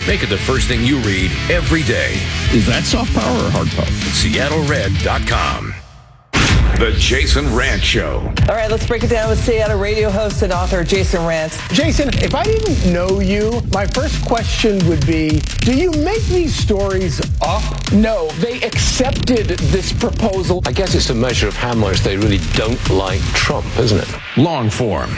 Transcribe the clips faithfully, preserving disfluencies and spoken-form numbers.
Make it the first thing you read every day. Is that soft power or hard power? Seattle Red dot com. The Jason Rantz Show. All right, let's break it down with Seattle radio host and author Jason Rantz. Jason, if I didn't know you, my first question would be, do you make these stories up? No, they accepted this proposal. I guess it's a measure of how much they really don't like Trump, isn't it? Long form.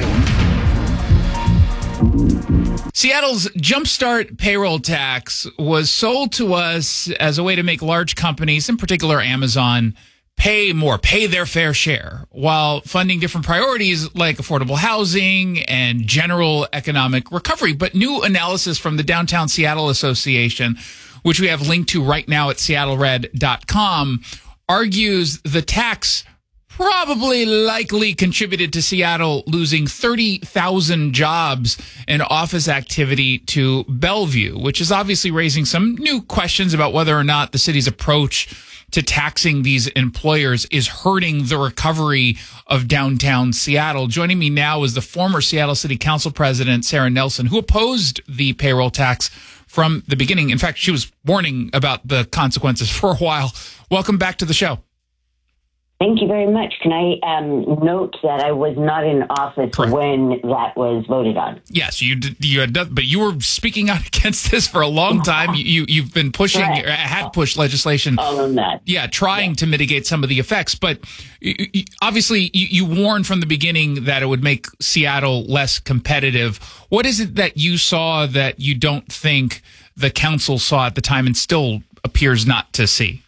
Seattle's Jumpstart payroll tax was sold to us as a way to make large companies, in particular Amazon, pay more, pay their fair share, while funding different priorities like affordable housing and general economic recovery. But new analysis from the Downtown Seattle Association, which we have linked to right now at Seattle Red dot com, argues the tax probably likely contributed to Seattle losing thirty thousand jobs and office activity to Bellevue, which is obviously raising some new questions about whether or not the city's approach to taxing these employers is hurting the recovery of downtown Seattle. Joining me now is the former Seattle City Council President, Sarah Nelson, who opposed the payroll tax from the beginning. In fact, she was warning about the consequences for a while. Welcome back to the show. Thank you very much. Can I um, note that I was not in office Correct. when that was voted on? Yes, you did, you had, done, but you were speaking out against this for a long time. You you've been pushing, or had pushed legislation. All of that. Yeah, trying yeah. to mitigate some of the effects, but you, you, obviously you, you warned from the beginning that it would make Seattle less competitive. What is it that you saw that you don't think the council saw at the time and still appears not to see?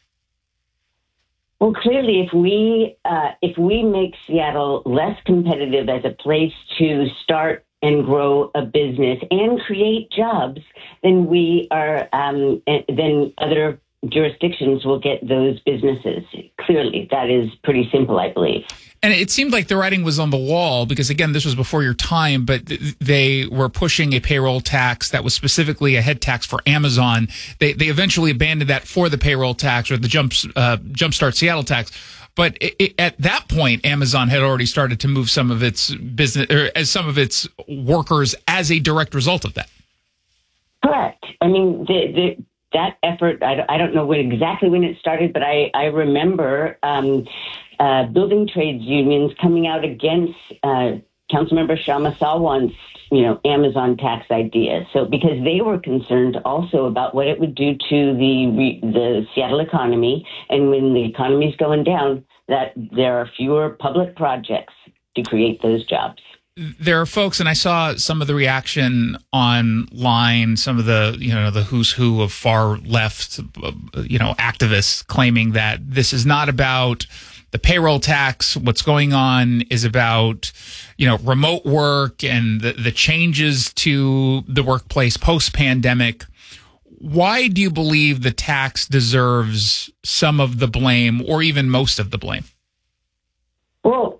Well, clearly, if we uh, if we make Seattle less competitive as a place to start and grow a business and create jobs, then we are um, then other jurisdictions will get those businesses. Clearly, that is pretty simple, I believe. And it seemed like the writing was on the wall because, again, this was before your time, but th- they were pushing a payroll tax that was specifically a head tax for Amazon. They they eventually abandoned that for the payroll tax or the Jump uh, Jumpstart Seattle tax. But it, it, at that point, Amazon had already started to move some of its business or as some of its workers as a direct result of that. Correct. I mean, the, the, that effort, I, I don't know when exactly when it started, but I, I remember um, uh, building trades unions coming out against uh, Councilmember Shama Salwan's, you know, Amazon tax idea. So because they were concerned also about what it would do to the the Seattle economy, and when the economy's going down, that there are fewer public projects to create those jobs. There are folks, and I saw some of the reaction online, some of the, you know, the who's who of far left, you know, activists claiming that this is not about the payroll tax. What's going on is about, you know, remote work and the, the changes to the workplace post-pandemic. Why do you believe the tax deserves some of the blame or even most of the blame? Well,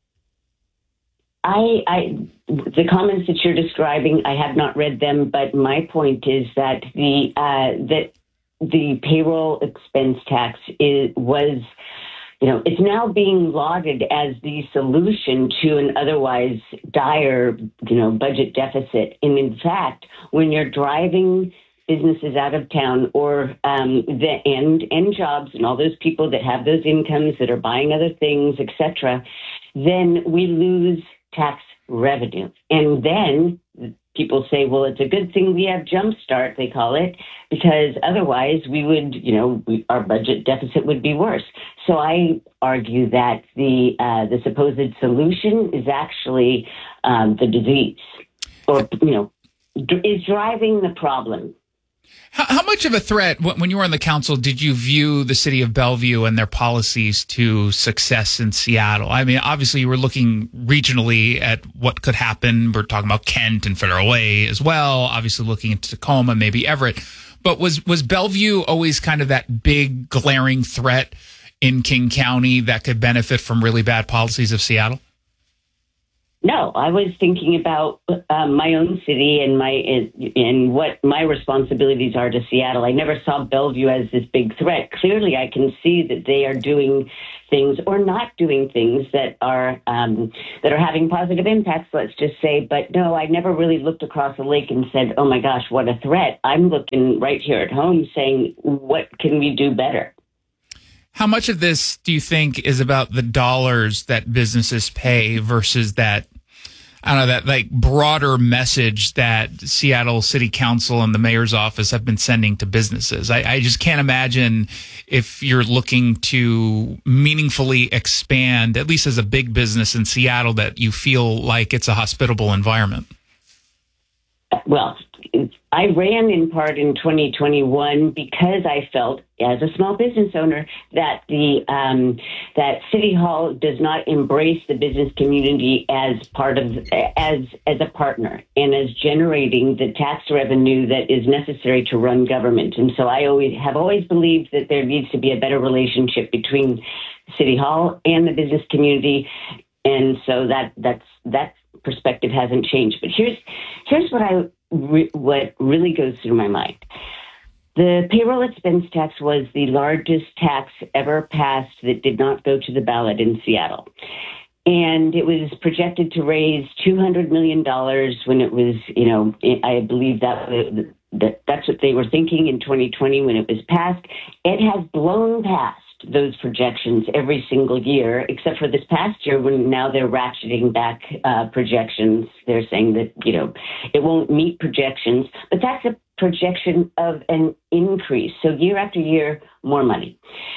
I, I, the comments that you're describing, I have not read them, but my point is that the uh, that the payroll expense tax is, was, you know, it's now being lauded as the solution to an otherwise dire, you know, budget deficit. And in fact, when you're driving businesses out of town or um, the end and jobs and all those people that have those incomes that are buying other things, et cetera, then we lose tax revenue. And then people say, well, it's a good thing we have Jumpstart, they call it, because otherwise we would, you know, we, our budget deficit would be worse. So I argue that the uh, the supposed solution is actually um, the disease, or, you know, d- is driving the problem. How, how much of a threat, when you were on the council, did you view the city of Bellevue and their policies to success in Seattle? I mean, obviously, you were looking regionally at what could happen. We're talking about Kent and Federal Way as well, obviously looking into Tacoma, maybe Everett. But was, was Bellevue always kind of that big, glaring threat in King County that could benefit from really bad policies of Seattle? No, I was thinking about uh, my own city and my and, and what my responsibilities are to Seattle. I never saw Bellevue as this big threat. Clearly, I can see that they are doing things or not doing things that are um, that are having positive impacts. Let's just say, but no, I never really looked across the lake and said, "Oh my gosh, what a threat!" I'm looking right here at home, saying, "What can we do better?" How much of this do you think is about the dollars that businesses pay versus that, I don't know, that like broader message that Seattle City Council and the mayor's office have been sending to businesses? I, I just can't imagine if you're looking to meaningfully expand, at least as a big business in Seattle, that you feel like it's a hospitable environment. Well, I ran in part in twenty twenty-one because I felt, as a small business owner, that the um, that City Hall does not embrace the business community as part of as as a partner and as generating the tax revenue that is necessary to run government. And so I always have always believed that there needs to be a better relationship between City Hall and the business community. And so that that's that perspective hasn't changed. But here's here's what I re- what really goes through my mind. The payroll expense tax was the largest tax ever passed that did not go to the ballot in Seattle. And it was projected to raise two hundred million dollars when it was, you know, I believe that, that that's what they were thinking in twenty twenty when it was passed. It has blown past those projections every single year, except for this past year when now they're ratcheting back uh, projections. They're saying that, you know, it won't meet projections, but that's a projection of an increase. So year after year, more money.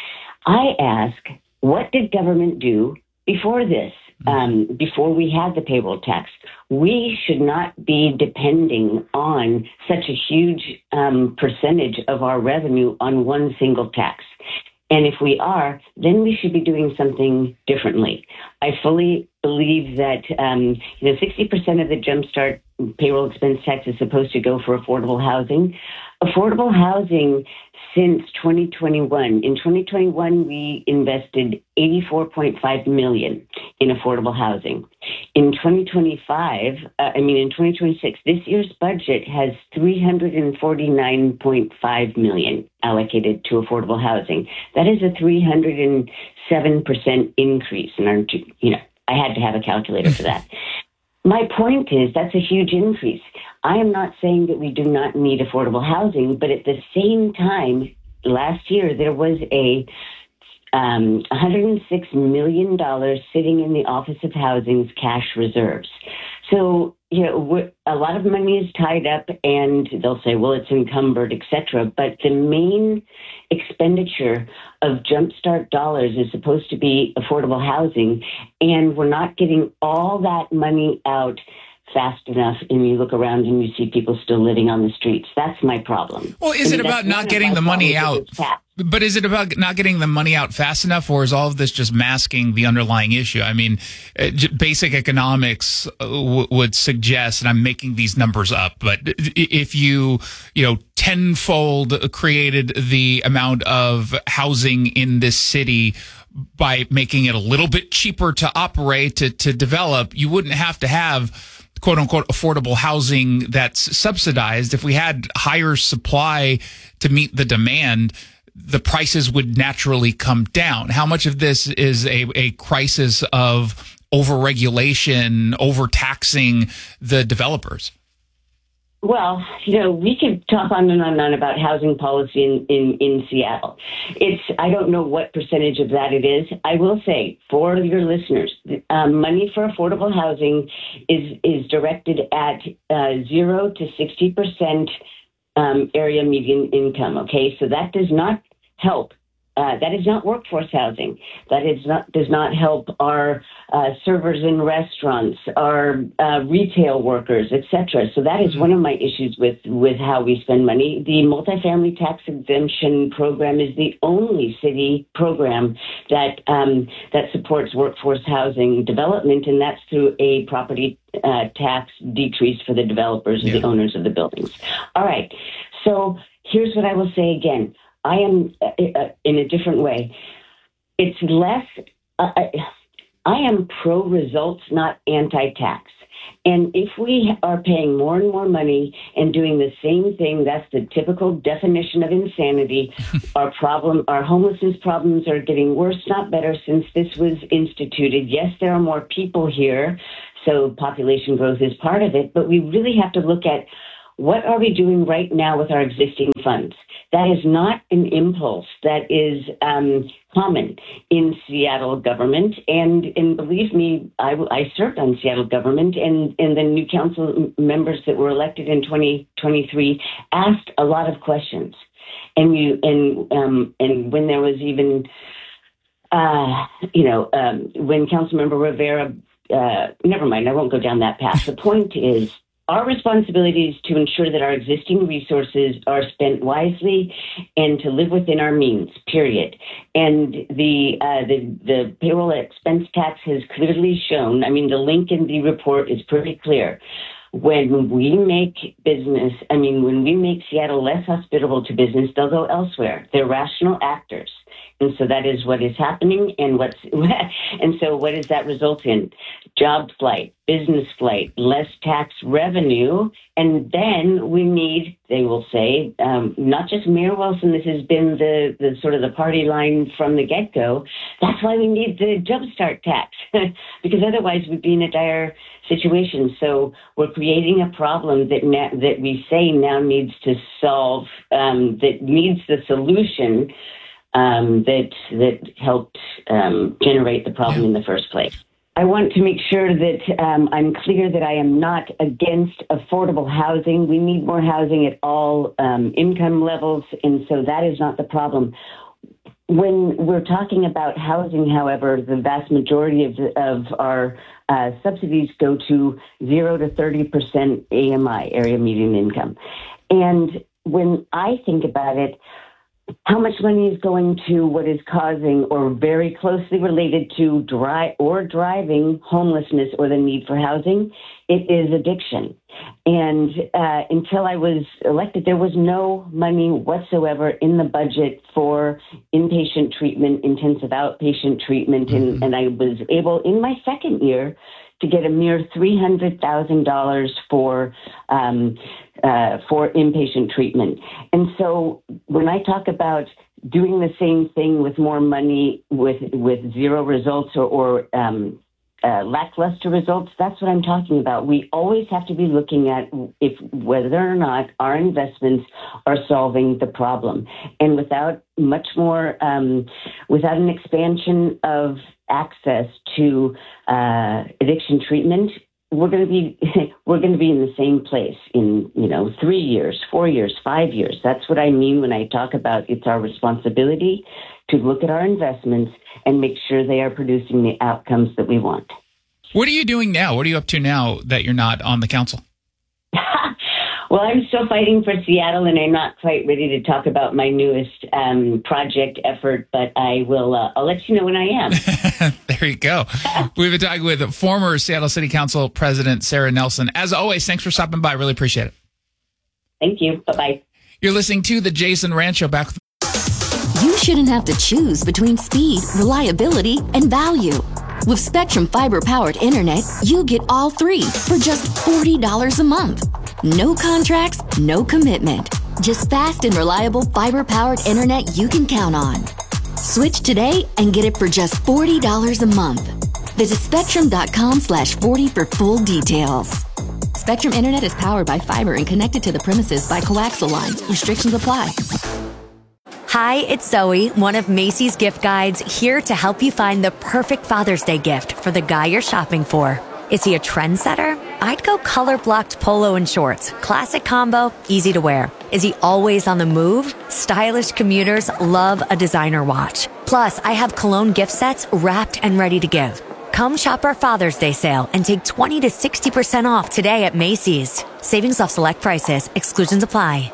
I ask, what did government do before this, um, before we had the payroll tax? We should not be depending on such a huge um, percentage of our revenue on one single tax. And if we are, then we should be doing something differently. I fully believe that, um, you know, sixty percent of the Jumpstart payroll expense tax is supposed to go for affordable housing. Affordable housing since twenty twenty-one. In twenty twenty-one, we invested eighty-four point five million dollars in affordable housing. In twenty twenty-five, uh, I mean, in twenty twenty-six, this year's budget has three hundred forty-nine point five million dollars allocated to affordable housing. That is a three hundred seven percent increase. And, our, you know, I had to have a calculator for that. My point is that's a huge increase. I am not saying that we do not need affordable housing, but at the same time, last year there was a um, one hundred six million dollars sitting in the Office of Housing's cash reserves. So, you know, we're, a lot of money is tied up, and they'll say, well, it's encumbered, et cetera. But the main expenditure of Jumpstart dollars is supposed to be affordable housing, and we're not getting all that money out fast enough, and you look around and you see people still living on the streets. That's my problem. Well, is I mean, it about not getting the money out? But is it about not getting the money out fast enough, or is all of this just masking the underlying issue? I mean, uh, basic economics uh, w- would suggest, and I'm making these numbers up, but if you, you know, tenfold created the amount of housing in this city by making it a little bit cheaper to operate, to, to develop, you wouldn't have to have quote unquote affordable housing that's subsidized. If we had higher supply to meet the demand, the prices would naturally come down. How much of this is a, a crisis of overregulation, overtaxing the developers? Well, you know, we could talk on and on and on about housing policy in, in, in Seattle. It's, I don't know what percentage of that it is. I will say, for your listeners, um, money for affordable housing is, is directed at uh, zero to sixty percent um, area median income, okay? So that does not help. Uh, that is not workforce housing. That is not does not help our uh, servers in restaurants, our uh, retail workers, et cetera. So that is one of my issues with, with how we spend money. The multifamily tax exemption program is the only city program that um, that supports workforce housing development, and that's through a property uh, tax decrease for the developers, yeah. the owners of the buildings. All right. So here's what I will say again. I am uh, uh, in a different way. It's less, uh, I am pro-results, not anti-tax. And if we are paying more and more money and doing the same thing, that's the typical definition of insanity. Our problem, our homelessness problems are getting worse, not better, since this was instituted. Yes, there are more people here, so population growth is part of it, but we really have to look at what are we doing right now with our existing funds. That is not an impulse that is um, common in Seattle government. And, and believe me, I, I served on Seattle government, and, and the new council members that were elected in twenty twenty-three asked a lot of questions. And you and um, and when there was even, uh, you know, um, when Councilmember Rivera, uh, never mind, I won't go down that path. The point is, our responsibility is to ensure that our existing resources are spent wisely and to live within our means, period. And the, uh, the the payroll expense tax has clearly shown, I mean, the link in the report is pretty clear. When we make business, I mean, when we make Seattle less hospitable to business, they'll go elsewhere. They're rational actors. And so that is what is happening. And what's and so what does that result in? Job flight, business flight, less tax revenue. And then we need, they will say, um, not just Mayor Wilson, this has been the, the sort of the party line from the get-go. That's why we need the Jumpstart tax, because otherwise we'd be in a dire situation. So we're creating a problem that na- that we say now needs to solve, um, that needs the solution um, that that helped um, generate the problem in the first place. I want to make sure that um, I'm clear that I am not against affordable housing. We need more housing at all um, income levels, and so that is not the problem. When we're talking about housing, however, the vast majority of, the, of our uh, subsidies go to zero to thirty percent A M I, area median income. And when I think about it, how much money is going to what is causing or very closely related to dry or driving homelessness or the need for housing? It is addiction. And uh, until I was elected, there was no money whatsoever in the budget for inpatient treatment, intensive outpatient treatment. And, and I was able, in my second year, to get a mere three hundred thousand dollars for um, uh, for inpatient treatment. And so when I talk about doing the same thing with more money with with zero results or, or um, uh, lackluster results, that's what I'm talking about. We always have to be looking at if whether or not our investments are solving the problem. And without much more, um, without an expansion of access to uh, addiction treatment, we're going to be we're going to be in the same place in, you know, three years, four years, five years. That's what I mean when I talk about it's our responsibility to look at our investments and make sure they are producing the outcomes that we want. What are you doing now? What are you up to now that you're not on the council? Well, I'm still fighting for Seattle, and I'm not quite ready to talk about my newest um, project effort, but I will. Uh, I'll let you know when I am. There you go. We've been talking with former Seattle City Council President Sarah Nelson. As always, thanks for stopping by. Really appreciate it. Thank you. Bye-bye. You're listening to The Jason Rancho. Back with- You shouldn't have to choose between speed, reliability, and value. With Spectrum fiber-powered internet, you get all three for just forty dollars a month. No contracts, no commitment. Just fast and reliable fiber-powered internet you can count on. Switch today and get it for just forty dollars a month. Visit spectrum.com slash 40 for full details. Spectrum Internet is powered by fiber and connected to the premises by coaxial lines. Restrictions apply. Hi, it's Zoe, one of Macy's gift guides, here to help you find the perfect Father's Day gift for the guy you're shopping for. Is he a trendsetter? I'd go color-blocked polo and shorts. Classic combo, easy to wear. Is he always on the move? Stylish commuters love a designer watch. Plus, I have cologne gift sets wrapped and ready to give. Come shop our Father's Day sale and take twenty to sixty percent off today at Macy's. Savings off select prices. Exclusions apply.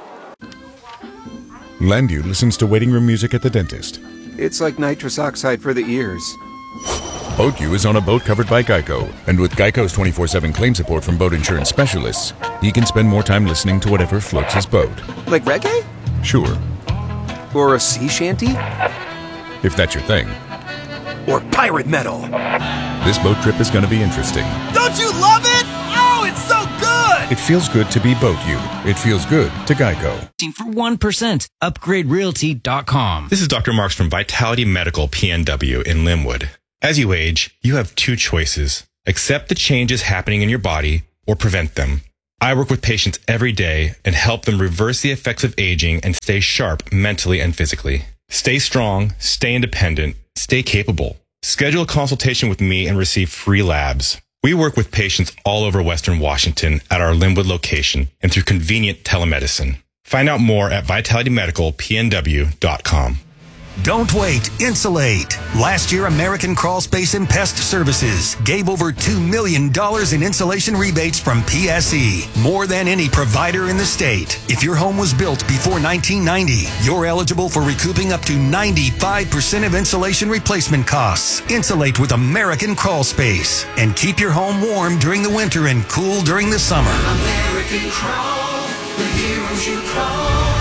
Landu listens to waiting room music at the dentist. It's like nitrous oxide for the ears. BoatU is on a boat covered by Geico, and with Geico's twenty-four seven claim support from boat insurance specialists, he can spend more time listening to whatever floats his boat. Like reggae? Sure. Or a sea shanty? If that's your thing. or pirate metal. This boat trip is going to be interesting. Don't you love it? Oh, it's so good! It feels good to be Boat You. It feels good to Geico. For one percent, upgrade realty dot com. This is Doctor Marks from Vitality Medical P N W in Linwood. As you age, you have two choices. Accept the changes happening in your body or prevent them. I work with patients every day and help them reverse the effects of aging and stay sharp mentally and physically. Stay strong, stay independent, stay capable. Schedule a consultation with me and receive free labs. We work with patients all over Western Washington at our Linwood location and through convenient telemedicine. Find out more at vitality medical p n w dot com. Don't wait. Insulate. Last year, American Crawl Space and Pest Services gave over two million dollars in insulation rebates from P S E, more than any provider in the state. If your home was built before nineteen ninety, you're eligible for recouping up to ninety-five percent of insulation replacement costs. Insulate with American Crawl Space and keep your home warm during the winter and cool during the summer. American Crawl, the heroes you call.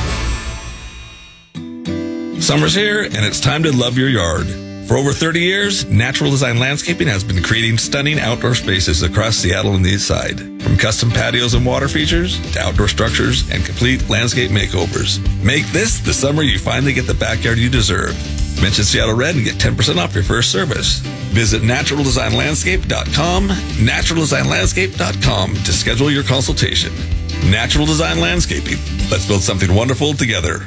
Summer's here, and it's time to love your yard. For over thirty years, Natural Design Landscaping has been creating stunning outdoor spaces across Seattle and the East Side. From custom patios and water features to outdoor structures and complete landscape makeovers. Make this the summer you finally get the backyard you deserve. Mention Seattle Red and get ten percent off your first service. Visit natural design landscape dot com, natural design landscape dot com to schedule your consultation. Natural Design Landscaping. Let's build something wonderful together.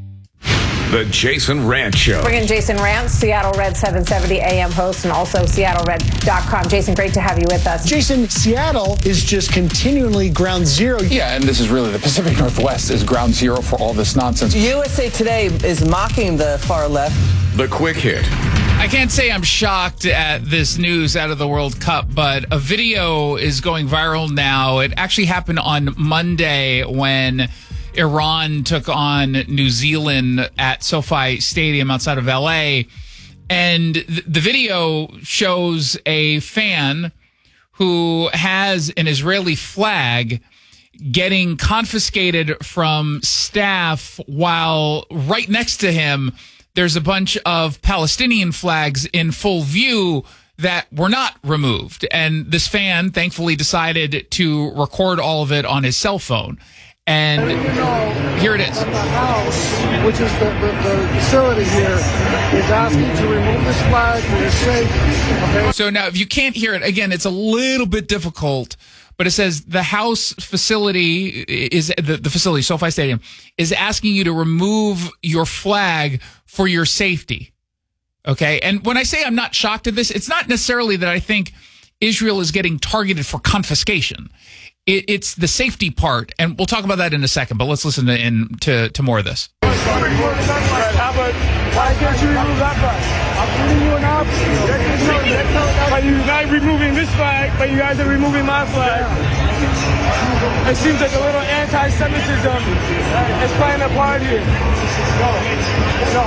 The Jason Rantz Show. Bring in Jason Rantz, Seattle Red seven seventy A M host, and also Seattle Red dot com. Jason, great to have you with us. Jason, Seattle is just continually ground zero. Yeah, and this is really the Pacific Northwest is ground zero for all this nonsense. U S A Today is mocking the far left. The Quick Hit. I can't say I'm shocked at this news out of the World Cup, but a video is going viral now. It actually happened on Monday when Iran took on New Zealand at SoFi Stadium outside of L A. And th- the video shows a fan who has an Israeli flag getting confiscated from staff while right next to him there's a bunch of Palestinian flags in full view that were not removed. And this fan thankfully decided to record all of it on his cell phone. And here it is. And the house, which is the, the, the facility here, is asking to remove this flag for your safety. Okay? So now, if you can't hear it, again, it's a little bit difficult, but it says the house facility is the, the facility, SoFi Stadium, is asking you to remove your flag for your safety. Okay. And when I say I'm not shocked at this, it's not necessarily that I think Israel is getting targeted for confiscation. It, it's the safety part, and we'll talk about that in a second, but let's listen to in, to, to more of this. Why can't you remove that flag? I'm giving you an option. But you're not removing this flag, but you guys are removing my flag. It seems like a little anti-Semitism is playing a part here. No. No.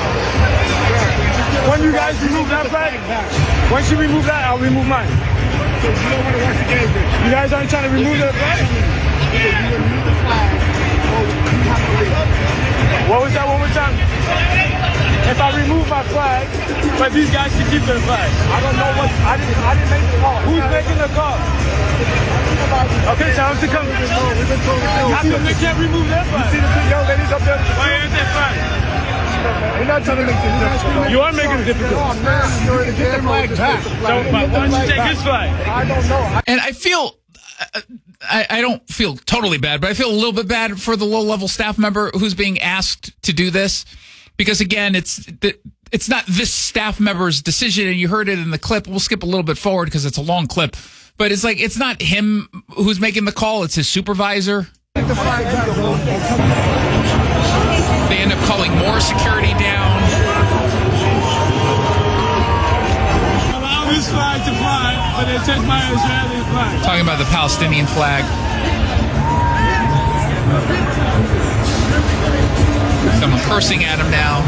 When you guys remove that flag, once you remove that, I'll remove mine. So you don't want to watch the game, then? You guys aren't trying to remove the flag? You remove the flag, oh, you have to leave. What was that one more time? If I remove my flag, but these guys can keep their flag. I don't know what, I didn't, I didn't make the call. Who's making the call? Okay, tell them to come. How come they can't remove their flag? You see the young ladies up there? Why isn't their flag? We're not trying to make this difficult. You are making it difficult. No, man, you're to get the flag back. So, why don't you take his flag? I don't know. And I feel, I, I don't feel totally bad, but I feel a little bit bad for the low-level staff member who's being asked to do this. Because, again, it's it's not this staff member's decision, and you heard it in the clip. We'll skip a little bit forward because it's a long clip. But it's like, it's not him who's making the call. It's his supervisor. Take the flag back, bro. They end up calling more security down. Allow this flag to fly, but they take my Israeli flag. Talking about the Palestinian flag. Someone cursing at him now.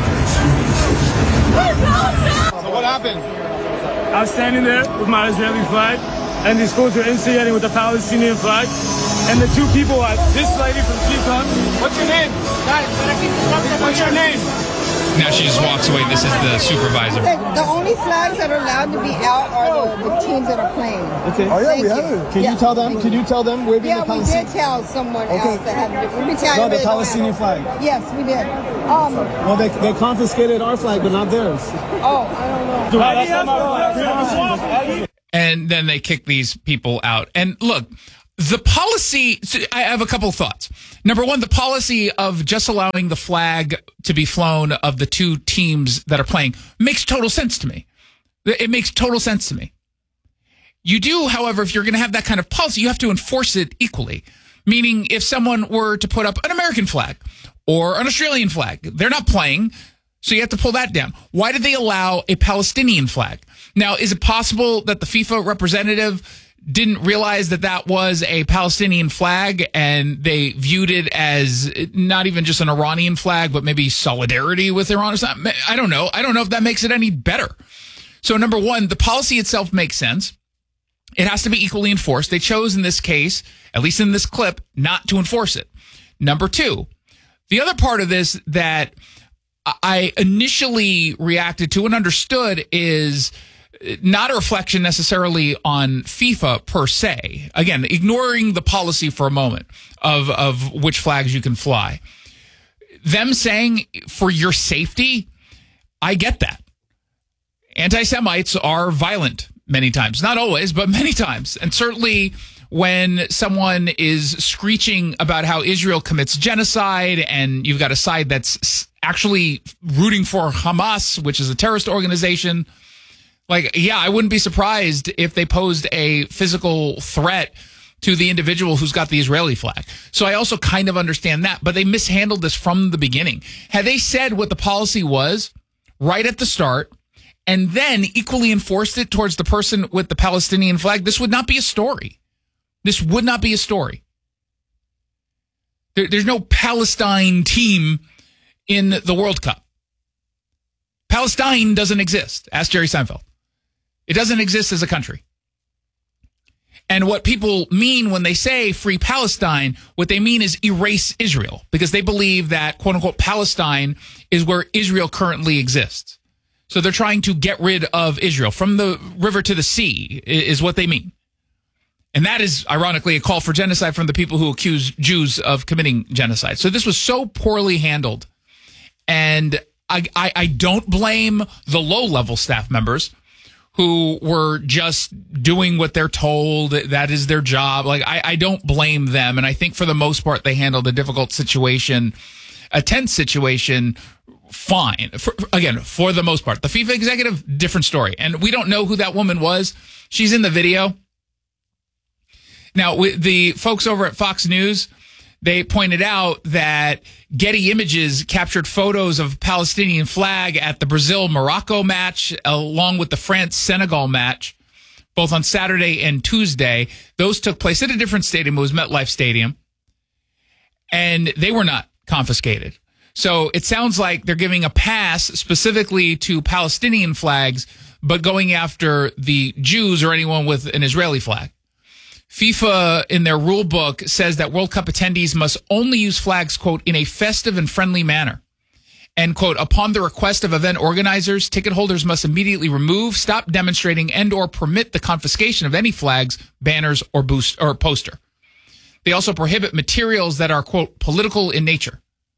So what happened? I was standing there with my Israeli flag, and these fools were instigating with the Palestinian flag. And the two people are this lady from T-Con. What's your name? What's your name? Now she just walks away. This is the supervisor. The only flags that are allowed to be out are the, the teams that are playing. Okay. Oh, yeah, Thank we you. have it. Can Yeah. you tell them? Can you tell them we're being Yeah, the we Palestinian? did tell someone Okay. else that had to. Let me tell you. No, the really Palestinian don't have- flag. Yes, we did. Um, Well, they, they confiscated our flag, but not theirs. oh, I don't know. And then they kick these people out. And look, the policy, so I have a couple of thoughts. Number one, the policy of just allowing the flag to be flown of the two teams that are playing makes total sense to me. It makes total sense to me. You do, however, if you're going to have that kind of policy, you have to enforce it equally. Meaning, if someone were to put up an American flag or an Australian flag, they're not playing, so you have to pull that down. Why did they allow a Palestinian flag? Now, is it possible that the FIFA representative didn't realize that that was a Palestinian flag and they viewed it as not even just an Iranian flag, but maybe solidarity with Iran or something? I don't know. I don't know if that makes it any better. So, number one, the policy itself makes sense. It has to be equally enforced. They chose in this case, at least in this clip, not to enforce it. Number two, the other part of this that I initially reacted to and understood is not a reflection necessarily on FIFA per se. Again, ignoring the policy for a moment of, of which flags you can fly. Them saying for your safety, I get that. Anti-Semites are violent many times. Not always, but many times. And certainly when someone is screeching about how Israel commits genocide and you've got a side that's actually rooting for Hamas, which is a terrorist organization, like, yeah, I wouldn't be surprised if they posed a physical threat to the individual who's got the Israeli flag. So I also kind of understand that, but they mishandled this from the beginning. Had they said what the policy was right at the start and then equally enforced it towards the person with the Palestinian flag, this would not be a story. This would not be a story. There, there's no Palestine team in the World Cup. Palestine doesn't exist. Ask Jerry Seinfeld. It doesn't exist as a country. And what people mean when they say free Palestine, what they mean is erase Israel, because they believe that, quote unquote, Palestine is where Israel currently exists. So they're trying to get rid of Israel from the river to the sea is what they mean. And that is, ironically, a call for genocide from the people who accuse Jews of committing genocide. So this was so poorly handled. And I, I, I don't blame the low-level staff members who were just doing what they're told. That is their job. Like, I, I don't blame them. And I think for the most part, they handled a difficult situation, a tense situation, fine. For, again, for the most part. The FIFA executive, different story. And we don't know who that woman was. She's in the video. Now, with the folks over at Fox News, they pointed out that Getty Images captured photos of Palestinian flag at the Brazil-Morocco match, along with the France-Senegal match, both on Saturday and Tuesday. Those took place at a different stadium. It was MetLife Stadium. And they were not confiscated. So it sounds like they're giving a pass specifically to Palestinian flags, but going after the Jews or anyone with an Israeli flag. FIFA, in their rule book, says that World Cup attendees must only use flags, quote, in a festive and friendly manner. And, quote, upon the request of event organizers, ticket holders must immediately remove, stop demonstrating, and or permit the confiscation of any flags, banners, or boost or poster. They also prohibit materials that are, quote, political in nature.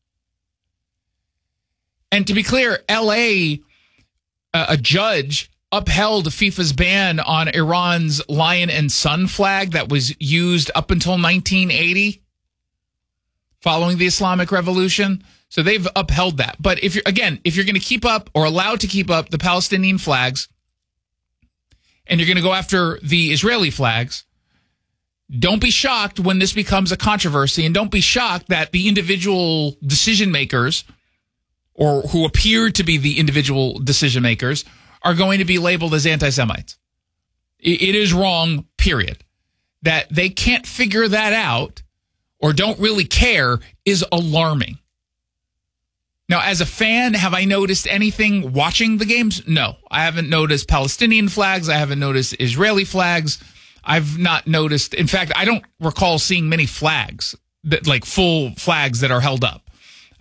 And to be clear, L A, uh, a judge upheld FIFA's ban on Iran's lion and sun flag that was used up until nineteen eighty, following the Islamic Revolution. So they've upheld that. But if you're, again, if you're going to keep up or allowed to keep up the Palestinian flags, and you're going to go after the Israeli flags, don't be shocked when this becomes a controversy, and don't be shocked that the individual decision makers, or who appear to be the individual decision makers, are going to be labeled as anti-Semites. It is wrong, period. That they can't figure that out or don't really care is alarming. Now, as a fan, have I noticed anything watching the games? No. I haven't noticed Palestinian flags. I haven't noticed Israeli flags. I've not noticed. In fact, I don't recall seeing many flags, that like full flags that are held up.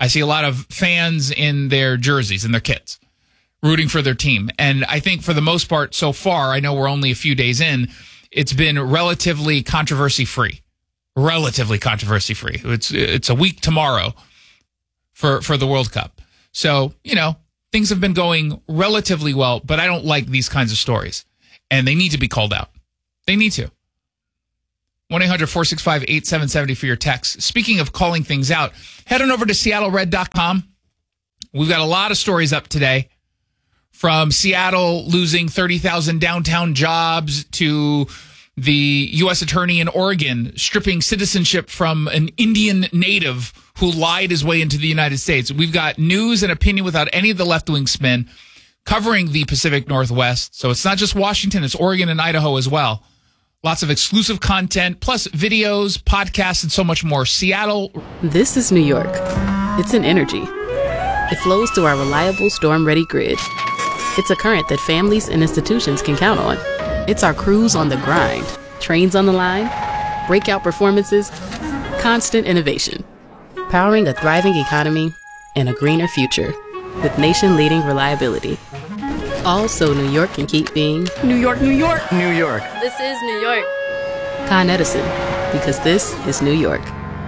I see a lot of fans in their jerseys and their kits rooting for their team. And I think for the most part so far, I know we're only a few days in, it's been relatively controversy-free. Relatively controversy-free. It's it's a week tomorrow for, for the World Cup. So, you know, things have been going relatively well, but I don't like these kinds of stories. And they need to be called out. They need to. one eight hundred four six five eight seven seven zero for your text. Speaking of calling things out, head on over to Seattle Red dot com. We've got a lot of stories up today. From Seattle losing thirty thousand downtown jobs to the U S attorney in Oregon stripping citizenship from an Indian native who lied his way into the United States. We've got news and opinion without any of the left-wing spin covering the Pacific Northwest. So it's not just Washington, it's Oregon and Idaho as well. Lots of exclusive content, plus videos, podcasts, and so much more. Seattle. This is New York. It's an energy. It flows through our reliable storm-ready grid. It's a current that families and institutions can count on. It's our crews on the grind, trains on the line, breakout performances, constant innovation. Powering a thriving economy and a greener future with nation-leading reliability. All so New York can keep being New York, New York, New York. This is New York. Con Edison, because this is New York.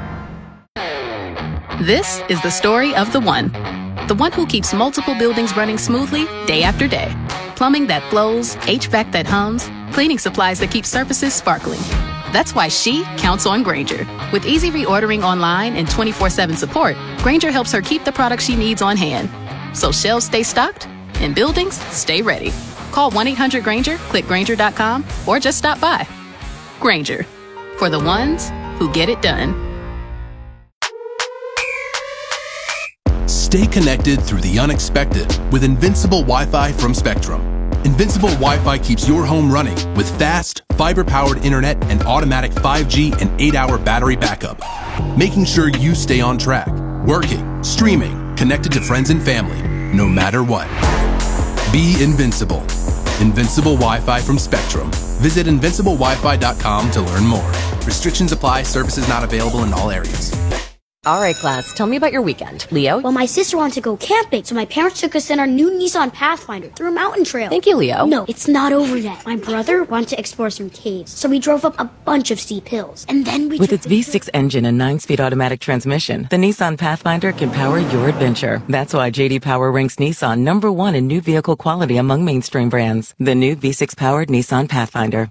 This is the story of the one. The one who keeps multiple buildings running smoothly day after day. Plumbing that flows, H V A C that hums, cleaning supplies that keep surfaces sparkling. That's why she counts on Grainger. With easy reordering online and twenty-four seven support, Grainger helps her keep the products she needs on hand. So shelves stay stocked and buildings stay ready. Call one eight hundred Grainger, click Grainger dot com, or just stop by. Grainger, for the ones who get it done. Stay connected through the unexpected with Invincible Wi-Fi from Spectrum. Invincible Wi-Fi keeps your home running with fast, fiber-powered internet and automatic five G and eight hour battery backup, making sure you stay on track, working, streaming, connected to friends and family, no matter what. Be invincible. Invincible Wi-Fi from Spectrum. Visit invincible wi fi dot com to learn more. Restrictions apply. Services not available in all areas. All right, class, tell me about your weekend. Leo? Well, my sister wanted to go camping, so my parents took us in our new Nissan Pathfinder through a mountain trail. Thank you, Leo. No, it's not over yet. My brother wanted to explore some caves, so we drove up a bunch of steep hills. And then we... With its V six engine and nine-speed automatic transmission, the Nissan Pathfinder can power your adventure. That's why J D Power ranks Nissan number one in new vehicle quality among mainstream brands. The new V six-powered Nissan Pathfinder.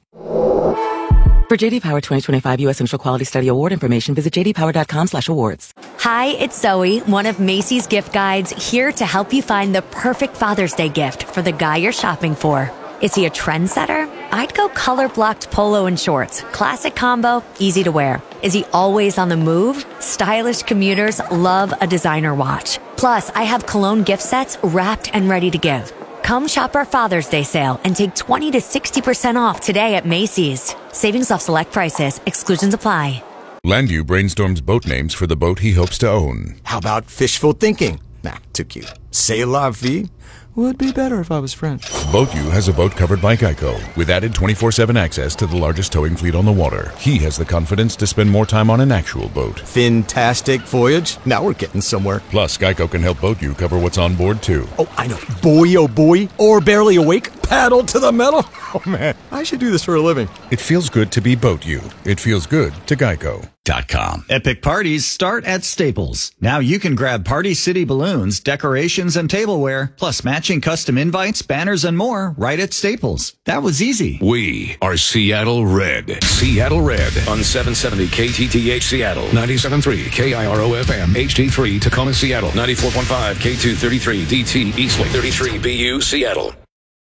For J D Power twenty twenty-five U S Central Quality Study Award information, visit j d power dot com slash awards. Hi, it's Zoe, one of Macy's gift guides, here to help you find the perfect Father's Day gift for the guy you're shopping for. Is he a trendsetter? I'd go color-blocked polo and shorts. Classic combo, easy to wear. Is he always on the move? Stylish commuters love a designer watch. Plus, I have cologne gift sets wrapped and ready to give. Come shop our Father's Day sale and take twenty to sixty percent off today at Macy's. Savings off select prices. Exclusions apply. Landview brainstorms boat names for the boat he hopes to own. How about fishful thinking? Nah, too cute. C'est la vie? Would be better if I was French. BoatU has a boat covered by Geico, with added twenty-four seven access to the largest towing fleet on the water. He has the confidence to spend more time on an actual boat. Fantastic voyage. Now we're getting somewhere. Plus, Geico can help BoatU cover what's on board, too. Oh, I know. Boy, oh boy. Or barely awake. Paddle to the metal. Oh, man. I should do this for a living. It feels good to be BoatU. It feels good to Geico. Dot com. Epic parties start at Staples. Now you can grab Party City balloons, decorations, and tableware, plus matching custom invites, banners, and more right at Staples. That was easy. We are Seattle Red. Seattle Red on seven seventy K T T H Seattle, ninety-seven point three K I R O F M, H D three Tacoma Seattle, ninety-four point five K two thirty-three D T Eastlake, thirty-three B U Seattle.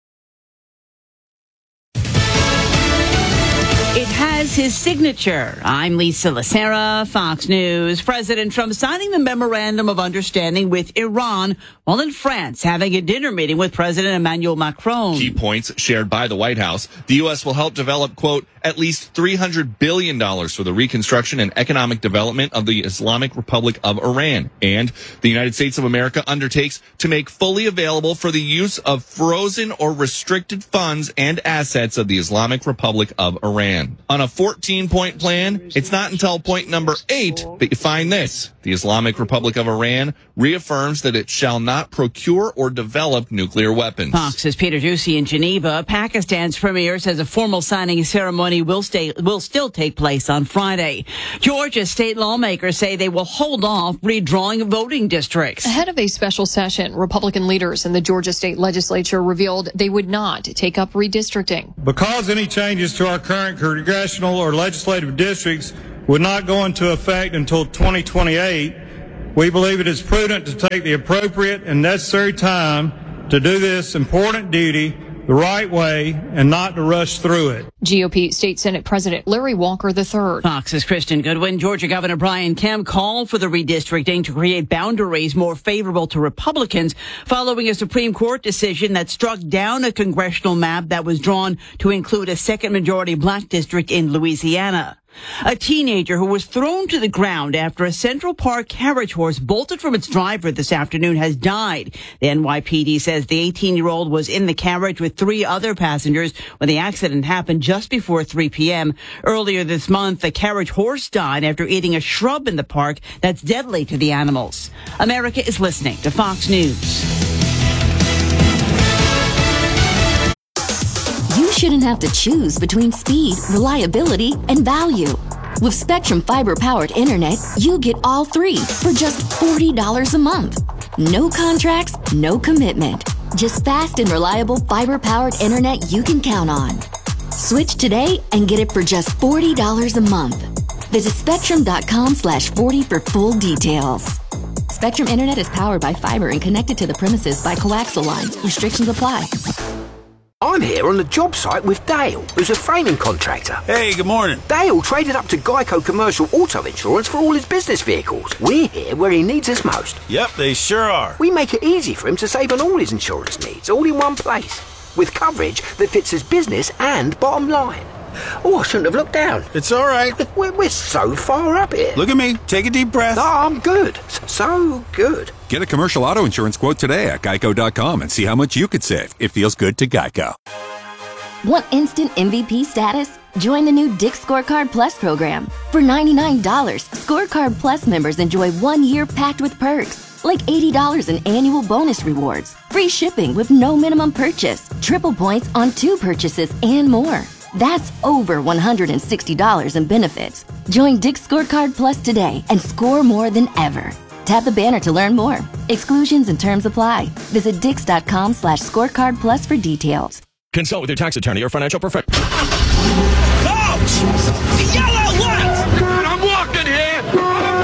It has his signature. I'm Lisa Lacera, Fox News. President Trump signing the memorandum of understanding with Iran while in France having a dinner meeting with President Emmanuel Macron. Key points shared by the White House. The U S will help develop, quote, at least three hundred billion dollars for the reconstruction and economic development of the Islamic Republic of Iran. And the United States of America undertakes to make fully available for the use of frozen or restricted funds and assets of the Islamic Republic of Iran. On a fourteen-point plan. It's not until point number eight that you find this. The Islamic Republic of Iran reaffirms that it shall not procure or develop nuclear weapons. Fox's Peter Doocy in Geneva. Pakistan's premier says a formal signing ceremony will stay, will still take place on Friday. Georgia's state lawmakers say they will hold off redrawing voting districts. Ahead of a special session, Republican leaders in the Georgia state legislature revealed they would not take up redistricting. Because any changes to our current congressional or legislative districts would not go into effect until twenty twenty-eight, we believe it is prudent to take the appropriate and necessary time to do this important duty the right way and not to rush through it. G O P State Senate President Larry Walker the third. Fox's Kristen Goodwin. Georgia Governor Brian Kemp called for the redistricting to create boundaries more favorable to Republicans following a Supreme Court decision that struck down a congressional map that was drawn to include a second majority black district in Louisiana. A teenager who was thrown to the ground after a Central Park carriage horse bolted from its driver this afternoon has died. The N Y P D says the eighteen-year-old was in the carriage with three other passengers when the accident happened just before three p.m. Earlier this month, the carriage horse died after eating a shrub in the park that's deadly to the animals. America is listening to Fox News. You shouldn't have to choose between speed, reliability, and value. With Spectrum fiber-powered internet, you get all three for just forty dollars a month. No contracts, no commitment. Just fast and reliable fiber-powered internet you can count on. Switch today and get it for just forty dollars a month. Visit spectrum.com slash 40 for full details. Spectrum Internet is powered by fiber and connected to the premises by coaxial lines. Restrictions apply. I'm here on the job site with Dale, who's a framing contractor. Hey, good morning. Dale traded up to Geico Commercial Auto Insurance for all his business vehicles. We're here where he needs us most. Yep, they sure are. We make it easy for him to save on all his insurance needs, all in one place, with coverage that fits his business and bottom line. Oh, I shouldn't have looked down. It's all right. We're, we're so far up here. Look at me. Take a deep breath. Oh, I'm good. So good. Get a commercial auto insurance quote today at geico dot com and see how much you could save. It feels good to Geico. Want instant M V P status? Join the new Dick's Scorecard Plus program. For ninety-nine dollars, Scorecard Plus members enjoy one year packed with perks, like eighty dollars in annual bonus rewards, free shipping with no minimum purchase, triple points on two purchases, and more. That's over one hundred sixty dollars in benefits. Join Dick's Scorecard Plus today and score more than ever. Tap the banner to learn more. Exclusions and terms apply. Visit dix.com slash scorecard plus for details. Consult with your tax attorney or financial professional. Ouch! Yellow what? I'm walking here! I'm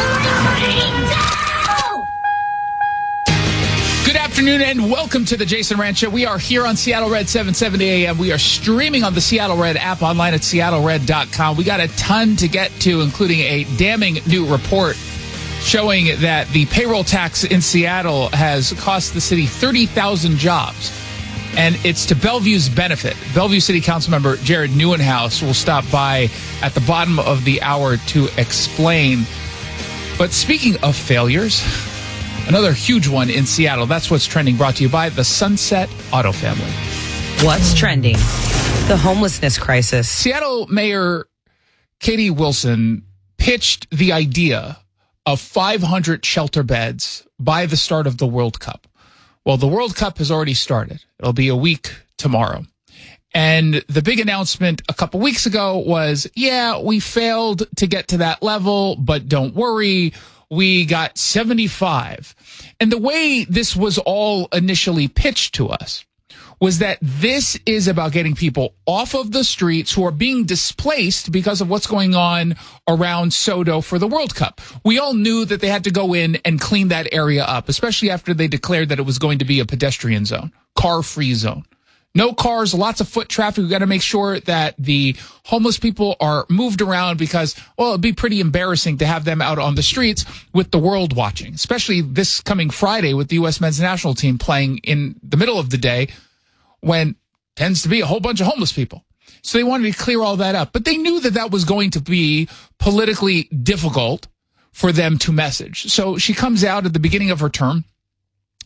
walking! Good afternoon and welcome to the Jason Rand Show. We are here on Seattle Red seven seventy A M. We are streaming on the Seattle Red app online at seattle red dot com. We got a ton to get to, including a damning new report showing that the payroll tax in Seattle has cost the city thirty thousand jobs. And it's to Bellevue's benefit. Bellevue City Council member Jared Neuenhaus will stop by at the bottom of the hour to explain. But speaking of failures, another huge one in Seattle. That's what's trending, brought to you by the Sunset Auto Family. What's trending? The homelessness crisis. Seattle Mayor Katie Wilson pitched the idea of five hundred shelter beds by the start of the World Cup. Well, the World Cup has already started. It'll be a week tomorrow. And the big announcement a couple weeks ago was, yeah, we failed to get to that level, but don't worry, we got seventy-five. And the way this was all initially pitched to us was that this is about getting people off of the streets who are being displaced because of what's going on around SoDo for the World Cup. We all knew that they had to go in and clean that area up, especially after they declared that it was going to be a pedestrian zone, car-free zone. No cars, lots of foot traffic. We've got to make sure that the homeless people are moved around because, well, it'd be pretty embarrassing to have them out on the streets with the world watching, especially this coming Friday with the U S men's national team playing in the middle of the day, when tends to be a whole bunch of homeless people. So they wanted to clear all that up. But they knew that that was going to be politically difficult for them to message. So she comes out at the beginning of her term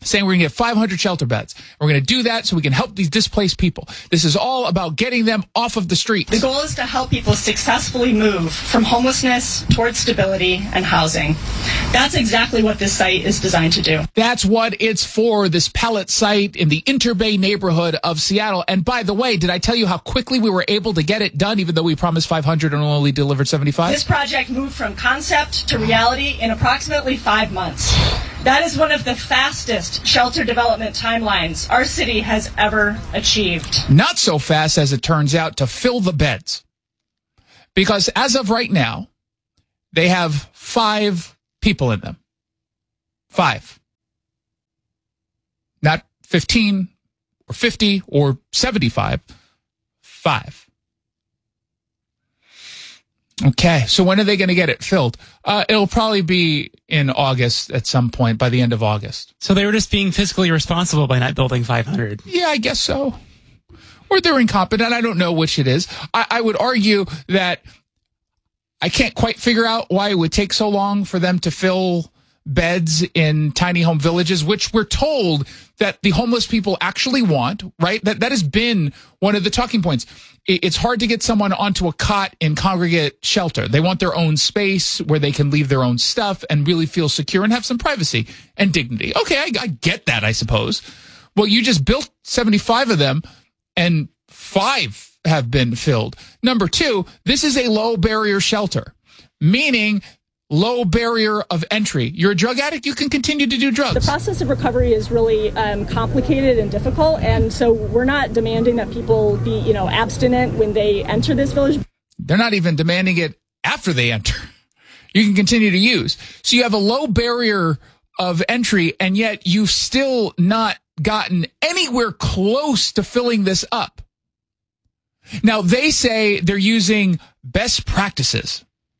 saying we're going to get five hundred shelter beds. We're going to do that so we can help these displaced people. This is all about getting them off of the streets. The goal is to help people successfully move from homelessness towards stability and housing. That's exactly what this site is designed to do. That's what it's for, this pellet site in the Interbay neighborhood of Seattle. And by the way, did I tell you how quickly we were able to get it done, even though we promised five hundred and only delivered seventy-five? This project moved from concept to reality in approximately five months. That is one of the fastest shelter development timelines our city has ever achieved. Not so fast, as it turns out, to fill the beds. Because as of right now, they have five people in them. Five. Not fifteen or fifty or seventy-five. Five. Okay, so when are they going to get it filled? Uh, it'll probably be in August at some point, by the end of August. So they were just being fiscally responsible by not building five hundred. Yeah, I guess so. Or they're incompetent. I don't know which it is. I, I would argue that I can't quite figure out why it would take so long for them to fill beds in tiny home villages, which we're told that the homeless people actually want, right? That that has been one of the talking points. It's hard to get someone onto a cot in congregate shelter. They want their own space where they can leave their own stuff and really feel secure and have some privacy and dignity. Okay, I, I get that, I suppose. Well, you just built seventy-five of them and five have been filled. Number two, this is a low barrier shelter, meaning low barrier of entry. You're a drug addict, you can continue to do drugs. The process of recovery is really um, complicated and difficult, and so we're not demanding that people be, you know, abstinent when they enter this village. They're not even demanding it after they enter. You can continue to use. So you have a low barrier of entry, and yet you've still not gotten anywhere close to filling this up. Now, they say they're using best practices.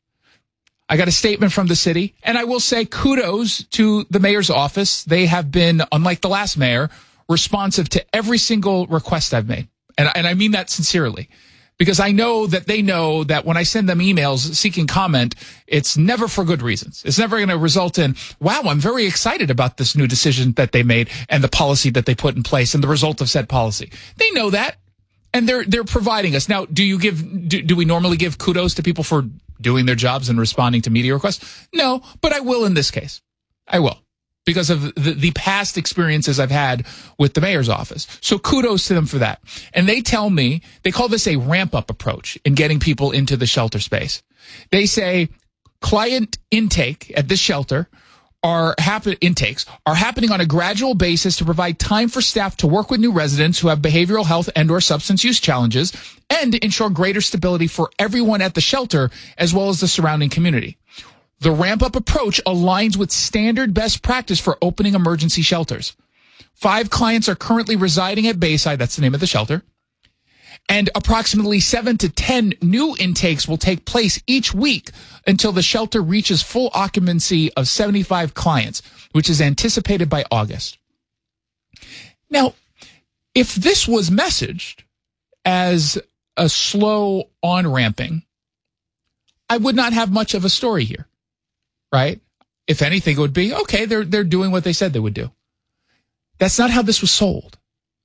I got a statement from the city, and I will say kudos to the mayor's office. They have been, unlike the last mayor, responsive to every single request I've made. And, and I mean that sincerely, because I know that they know that when I send them emails seeking comment, it's never for good reasons. It's never going to result in, wow, I'm very excited about this new decision that they made and the policy that they put in place and the result of said policy. They know that, and they're they're providing us. Now, do you give do, do we normally give kudos to people for doing their jobs and responding to media requests? No, but I will in this case. I will, because of the, the past experiences I've had with the mayor's office. So kudos to them for that. And they tell me, they call this a ramp-up approach in getting people into the shelter space. They say client intake at this shelter are happen intakes are happening on a gradual basis to provide time for staff to work with new residents who have behavioral health and or substance use challenges and ensure greater stability for everyone at the shelter as well as the surrounding community. The ramp-up approach aligns with standard best practice for opening emergency shelters. Five clients are currently residing at Bayside, that's the name of the shelter, and approximately seven to ten new intakes will take place each week until the shelter reaches full occupancy of seventy-five clients, which is anticipated by August. Now, if this was messaged as a slow on-ramping, I would not have much of a story here, right? If anything, it would be, okay, they're they're doing what they said they would do. That's not how this was sold.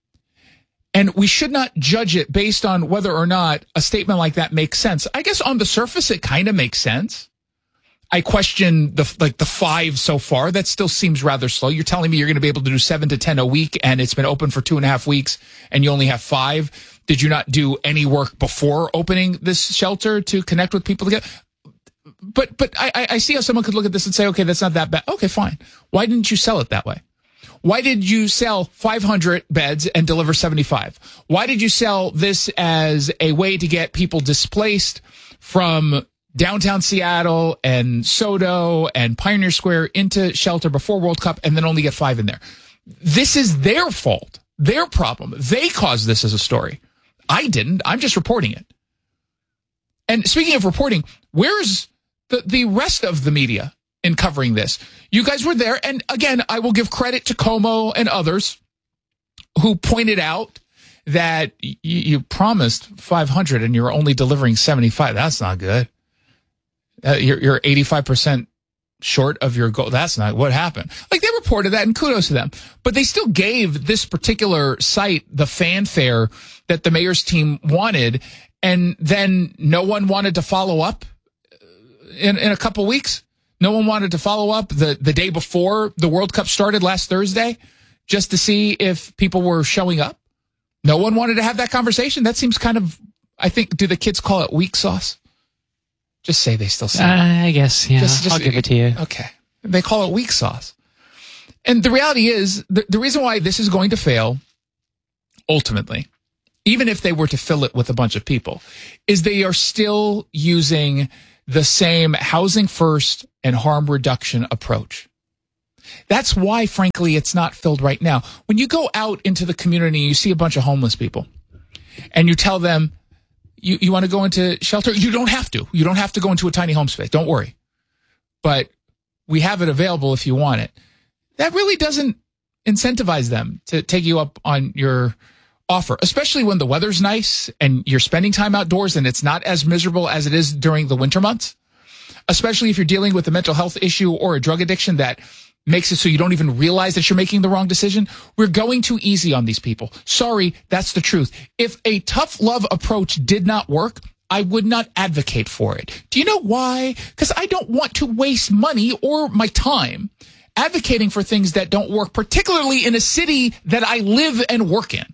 And we should not judge it based on whether or not a statement like that makes sense. I guess on the surface, it kind of makes sense. I question the like the five so far. That still seems rather slow. You're telling me you're going to be able to do seven to ten a week, and it's been open for two and a half weeks, and you only have five. Did you not do any work before opening this shelter to connect with people together? But but I, I see how someone could look at this and say, okay, that's not that bad. Okay, fine. Why didn't you sell it that way? Why did you sell five hundred beds and deliver seventy-five? Why did you sell this as a way to get people displaced from downtown Seattle and SoDo and Pioneer Square into shelter before World Cup and then only get five in there? This is their fault, their problem. They caused this as a story. I didn't. I'm just reporting it. And speaking of reporting, where's the, the rest of the media in covering this? You guys were there. And again, I will give credit to Como and others who pointed out that y- you promised five hundred and you're only delivering seventy-five. That's not good. Uh, you're, you're eighty-five percent short of your goal. That's not what happened. Like, they reported that, and kudos to them. But they still gave this particular site the fanfare that the mayor's team wanted, and then no one wanted to follow up in, in a couple weeks. No one wanted to follow up the, the day before the World Cup started last Thursday just to see if people were showing up. No one wanted to have that conversation. That seems kind of, I think, do the kids call it weak sauce? Just say they still say uh, it. I guess, yeah. Just, just, I'll give it to you. Okay. They call it weak sauce. And the reality is, the, the reason why this is going to fail, ultimately, even if they were to fill it with a bunch of people, is they are still using the same housing first and harm reduction approach. That's why, frankly, it's not filled right now. When you go out into the community, you see a bunch of homeless people, and you tell them, You you want to go into shelter? You don't have to. You don't have to go into a tiny home space. Don't worry. But we have it available if you want it. That really doesn't incentivize them to take you up on your offer, especially when the weather's nice and you're spending time outdoors and it's not as miserable as it is during the winter months, especially if you're dealing with a mental health issue or a drug addiction that makes it so you don't even realize that you're making the wrong decision. We're going too easy on these people. Sorry, that's the truth. If a tough love approach did not work, I would not advocate for it. Do you know why? Because I don't want to waste money or my time advocating for things that don't work, particularly in a city that I live and work in.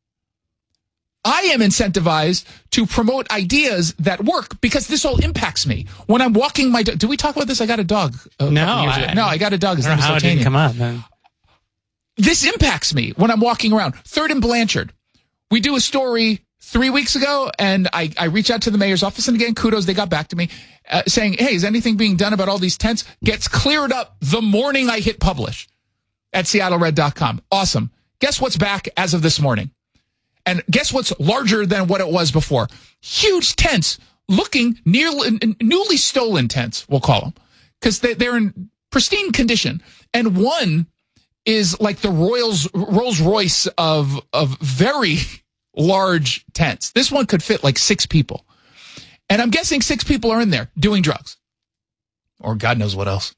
I am incentivized to promote ideas that work because this all impacts me. When I'm walking my dog, do we talk about this? I got a dog. A no, I, no, I got a dog. His I don't name know is how it didn't D'Artagnan. come up, man. This impacts me when I'm walking around. Third and Blanchard. We do a story three weeks ago, and I, I reach out to the mayor's office, and again, kudos, they got back to me, uh, saying, hey, is anything being done about all these tents? Gets cleared up the morning I hit publish at Seattle Red dot com. Awesome. Guess what's back as of this morning? And guess what's larger than what it was before? Huge tents, looking nearly, newly stolen tents, we'll call them, because they, they're in pristine condition. And one is like the Royals, Rolls Royce of, of very large tents. This one could fit like six people. And I'm guessing six people are in there doing drugs. Or God knows what else.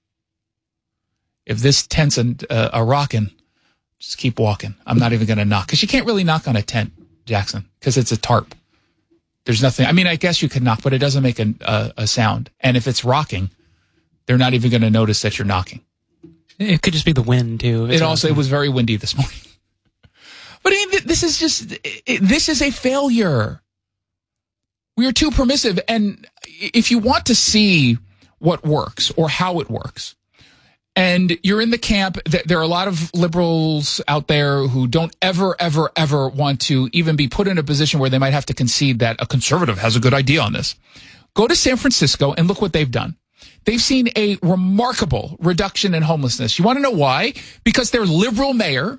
If this tent's a, uh, a rockin', just keep walking. I'm not even going to knock. Because you can't really knock on a tent, Jackson, because it's a tarp. There's nothing. I mean, I guess you could knock, but it doesn't make a, a, a sound. And if it's rocking, they're not even going to notice that you're knocking. It could just be the wind, too. It also, it was very windy this morning. But I mean, this is just, it, this is a failure. We are too permissive. And if you want to see what works or how it works, and you're in the camp that there are a lot of liberals out there who don't ever, ever, ever want to even be put in a position where they might have to concede that a conservative has a good idea on this. Go to San Francisco and look what they've done. They've seen a remarkable reduction in homelessness. You want to know why? Because their liberal mayor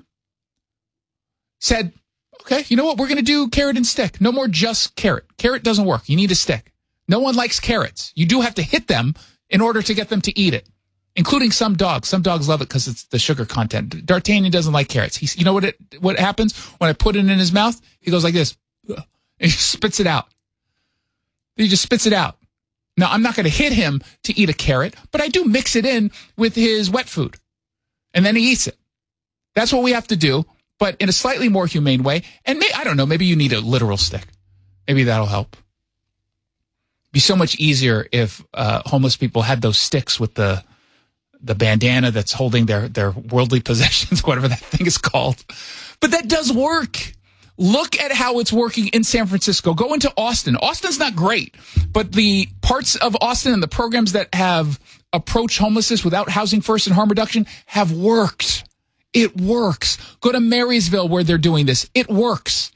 said, okay, you know what? We're going to do carrot and stick. No more just carrot. Carrot doesn't work. You need a stick. No one likes carrots. You do have to hit them in order to get them to eat it. Including some dogs. Some dogs love it because it's the sugar content. D'Artagnan doesn't like carrots. He's, you know what it, what happens when I put it in his mouth? He goes like this. And he spits it out. He just spits it out. Now, I'm not going to hit him to eat a carrot, but I do mix it in with his wet food. And then he eats it. That's what we have to do, but in a slightly more humane way. And may, I don't know, maybe you need a literal stick. Maybe that'll help. It'd be so much easier if uh, homeless people had those sticks with the the bandana that's holding their, their worldly possessions, whatever that thing is called. But that does work. Look at how it's working in San Francisco. Go into Austin. Austin's not great, but the parts of Austin and the programs that have approached homelessness without housing first and harm reduction have worked. It works. Go to Marysville where they're doing this. It works.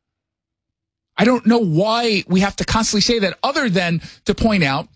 I don't know why we have to constantly say that other than to point out,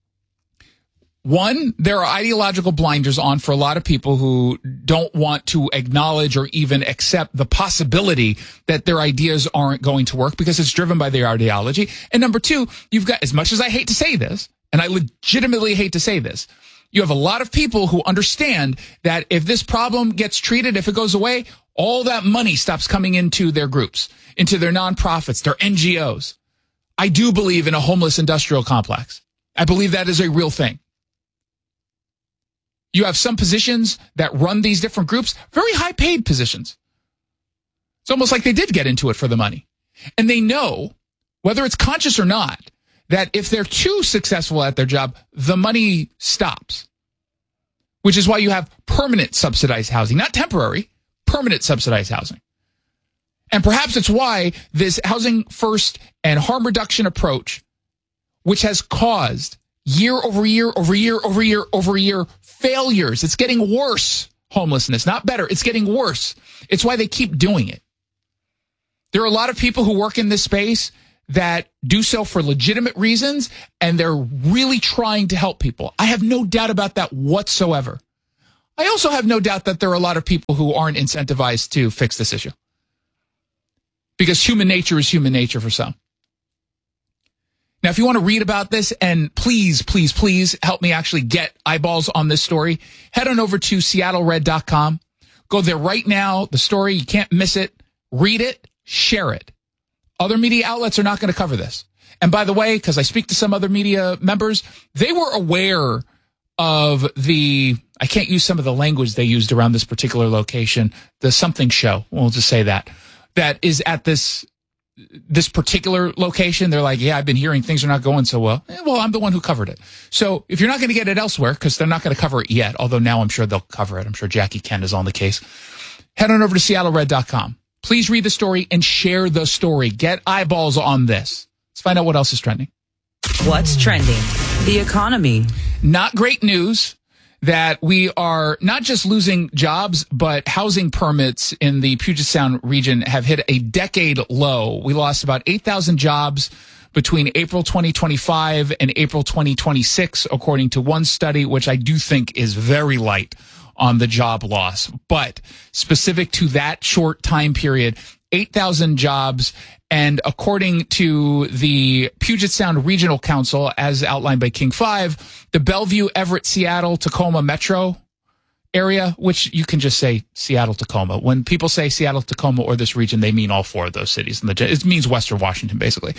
one, there are ideological blinders on for a lot of people who don't want to acknowledge or even accept the possibility that their ideas aren't going to work because it's driven by their ideology. And number two, you've got, as much as I hate to say this, and I legitimately hate to say this, you have a lot of people who understand that if this problem gets treated, if it goes away, all that money stops coming into their groups, into their nonprofits, their N G Os. I do believe in a homeless industrial complex. I believe that is a real thing. You have some positions that run these different groups, very high paid positions. It's almost like they did get into it for the money. And they know, whether it's conscious or not, that if they're too successful at their job, the money stops. Which is why you have permanent subsidized housing, not temporary, permanent subsidized housing. And perhaps it's why this housing first and harm reduction approach, which has caused year over year over year over year over year failures. It's getting worse, homelessness, not better. It's getting worse. It's why they keep doing it. There are a lot of people who work in this space that do so for legitimate reasons, and they're really trying to help people. I have no doubt about that whatsoever. I also have no doubt that there are a lot of people who aren't incentivized to fix this issue. Because human nature is human nature for some. Now, if you want to read about this, and please, please, please help me actually get eyeballs on this story, head on over to seattle red dot com. Go there right now. The story, you can't miss it. Read it, share it. Other media outlets are not going to cover this. And by the way, because I speak to some other media members, they were aware of the, I can't use some of the language they used around this particular location, the something show, we'll just say that, that is at this this particular location. They're like, yeah, I've been hearing things are not going so well. Eh, well, I'm the one who covered it. So if you're not going to get it elsewhere, because they're not going to cover it yet, although now I'm sure they'll cover it. I'm sure Jackie Kent is on the case. Head on over to seattle red dot com. Please read the story and share the story. Get eyeballs on this. Let's find out what else is trending. What's trending? The economy. Not great news that we are not just losing jobs, but housing permits in the Puget Sound region have hit a decade low. We lost about eight thousand jobs between April twenty twenty-five and April twenty twenty-six, according to one study, which I do think is very light on the job loss. But specific to that short time period, eight thousand jobs. And according to the Puget Sound Regional Council, as outlined by King five, the Bellevue, Everett, Seattle, Tacoma metro area, which you can just say Seattle, Tacoma. When people say Seattle, Tacoma, or this region, they mean all four of those cities. It means Western Washington, basically.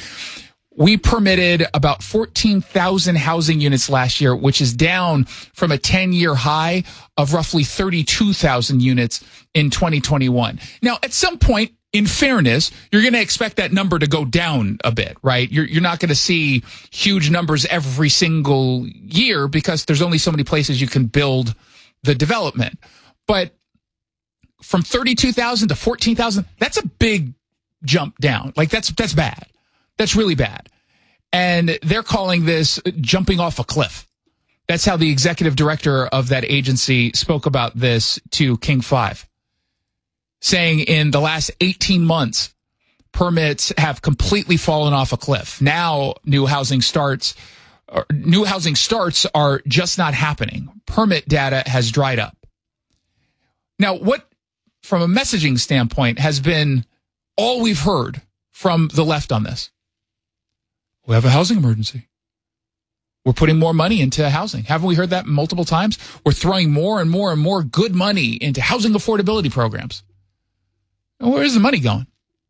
We permitted about fourteen thousand housing units last year, which is down from a ten-year high of roughly thirty-two thousand units in twenty twenty-one. Now, at some point, in fairness, you're going to expect that number to go down a bit, right? You're, you're not going to see huge numbers every single year because there's only so many places you can build the development. But from thirty-two thousand to fourteen thousand, that's a big jump down. Like, that's that's bad. That's really bad. And they're calling this jumping off a cliff. That's how the executive director of that agency spoke about this to King five, saying in the last eighteen months, permits have completely fallen off a cliff. Now, new housing starts, or new housing starts are just not happening. Permit data has dried up. Now, what, from a messaging standpoint, has been all we've heard from the left on this? We have a housing emergency. We're putting more money into housing. Haven't we heard that multiple times? We're throwing more and more and more good money into housing affordability programs. Where's the money going?